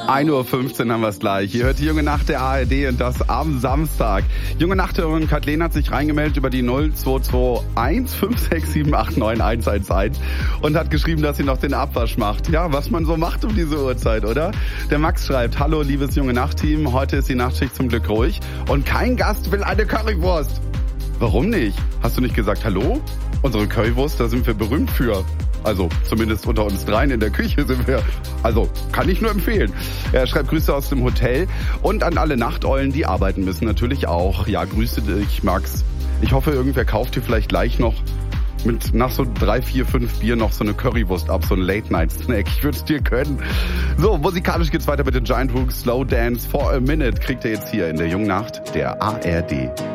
1:15 Uhr haben wir es gleich. Hier hört die Junge Nacht der ARD und das am Samstag. Junge Nachthörerin Kathleen hat sich reingemeldet über die 0221 56789 111 und hat geschrieben, dass sie noch den Abwasch macht. Ja, was man so macht um diese Uhrzeit, oder? Der Max schreibt, hallo liebes Junge Nacht-Team, heute ist die Nachtschicht zum Glück ruhig und kein Gast will eine Currywurst. Warum nicht? Hast du nicht gesagt hallo? Unsere Currywurst, da sind wir berühmt für. Also zumindest unter uns dreien in der Küche sind wir. Also kann ich nur empfehlen. Er schreibt Grüße aus dem Hotel und an alle Nachteulen, die arbeiten müssen natürlich auch. Ja, grüße dich, Max. Ich hoffe, irgendwer kauft dir vielleicht gleich noch nach so 3, 4, 5 Bier noch so eine Currywurst ab, so ein Late-Night-Snack. Ich würde es dir gönnen. So, musikalisch geht's weiter mit den Giant Rooks. Slow Dance for a Minute kriegt ihr jetzt hier in der Jungen Nacht der ARD.